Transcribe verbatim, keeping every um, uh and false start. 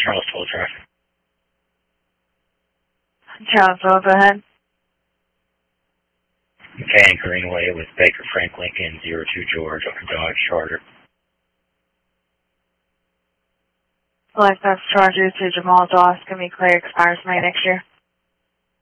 Charlottesville traffic. Charlottesville, go ahead. Okay, Greenway with Baker Frank Lincoln, zero two George, Dodge Charger. Black Box Charger to Jamal Doss, can be clear, expires May next year.